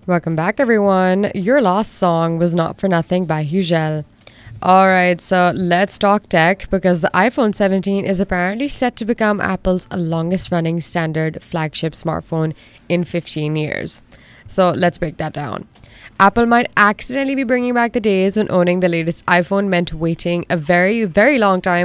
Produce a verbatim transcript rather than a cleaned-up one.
Welcome back, everyone. Your last song was Not For Nothing by Hugel. Alright, so let's talk tech because the iPhone seventeen is apparently set to become Apple's longest running standard flagship smartphone in fifteen years. So let's break that down. Apple might accidentally be bringing back the days when owning the latest iPhone meant waiting a very, very long time